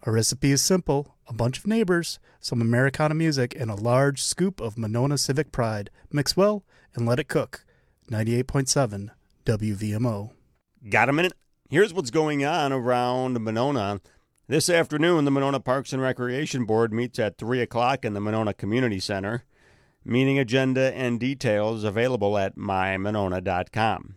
Our recipe is simple: a bunch of neighbors, some Americana music, and a large scoop of Monona civic pride. Mix well and let it cook. 98.7 WVMO. Got a minute? Here's what's going on around Monona. This afternoon, the Monona Parks and Recreation Board meets at 3 o'clock in the Monona Community Center. Meeting agenda and details available at mymonona.com.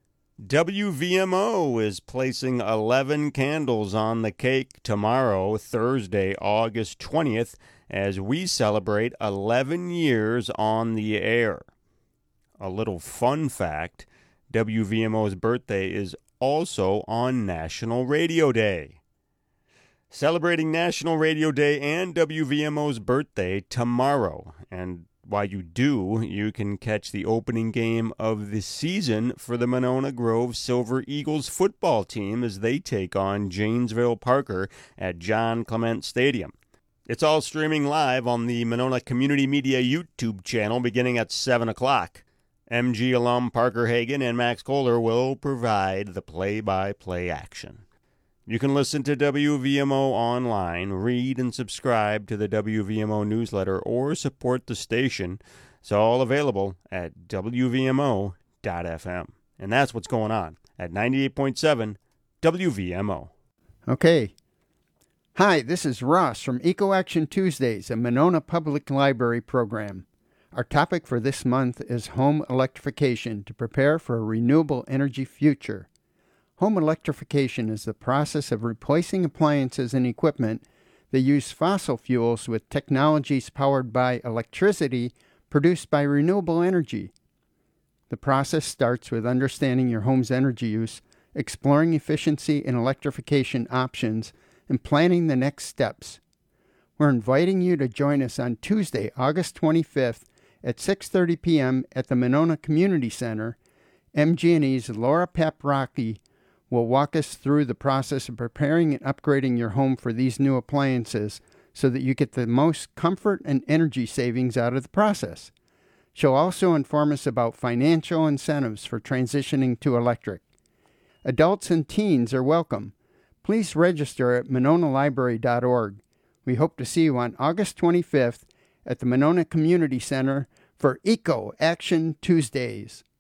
WVMO is placing 11 candles on the cake tomorrow, Thursday, August 20th, as we celebrate 11 years on the air. A little fun fact, WVMO's birthday is also on National Radio Day. Celebrating National Radio Day and WVMO's birthday tomorrow. And while you do, you can catch the opening game of the season for the Monona Grove Silver Eagles football team as they take on Janesville Parker at John Clement Stadium. It's all streaming live on the Monona Community Media YouTube channel beginning at 7 o'clock. MG alum Parker Hagan and Max Kohler will provide the play-by-play action. You can listen to WVMO online, read and subscribe to the WVMO newsletter, or support the station. It's all available at WVMO.FM. And that's what's going on at 98.7 WVMO. Okay. Hi, this is Ross from Eco Action Tuesdays, a Monona Public Library program. Our topic for this month is home electrification to prepare for a renewable energy future. Home electrification is the process of replacing appliances and equipment that use fossil fuels with technologies powered by electricity produced by renewable energy. The process starts with understanding your home's energy use, exploring efficiency and electrification options, and planning the next steps. We're inviting you to join us on Tuesday, August 25th at 6:30 p.m. at the Monona Community Center. MG&E's Laura Paprocki will walk us through the process of preparing and upgrading your home for these new appliances so that you get the most comfort and energy savings out of the process. She'll also inform us about financial incentives for transitioning to electric. Adults and teens are welcome. Please register at mononalibrary.org. We hope to see you on August 25th at the Monona Community Center for Eco Action Tuesdays.